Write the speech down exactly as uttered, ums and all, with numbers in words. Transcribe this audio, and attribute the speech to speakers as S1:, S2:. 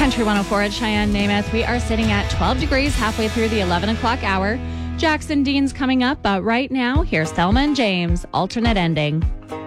S1: Country one oh four at Cheyenne, Namath. We are sitting at twelve degrees halfway through the eleven o'clock hour. Jackson Dean's coming up, but right now, here's Thelma and James, Alternate Ending.